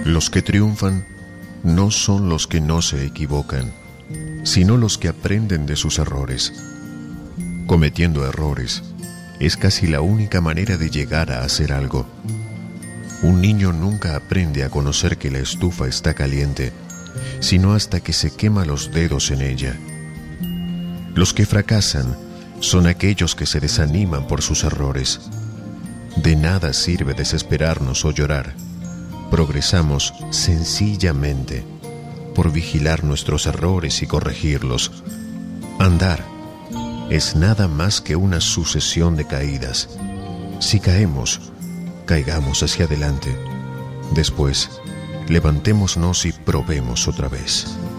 Los que triunfan no son los que no se equivocan, sino los que aprenden de sus errores. Cometiendo errores es casi la única manera de llegar a hacer algo. Un niño nunca aprende a conocer que la estufa está caliente, sino hasta que se quema los dedos en ella. Los que fracasan son aquellos que se desaniman por sus errores. De nada sirve desesperarnos o llorar. Progresamos sencillamente por vigilar nuestros errores y corregirlos. Andar es nada más que una sucesión de caídas. Si caemos, caigamos hacia adelante. Después, levantémonos y probemos otra vez.